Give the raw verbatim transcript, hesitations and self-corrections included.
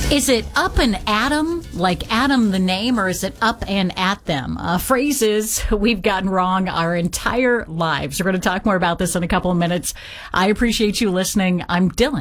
Is it up and at 'em, like Adam the name, or is it up and at them? Uh, phrases we've gotten wrong our entire lives. We're going to talk more about this in a couple of minutes. I appreciate you listening. I'm Dylan.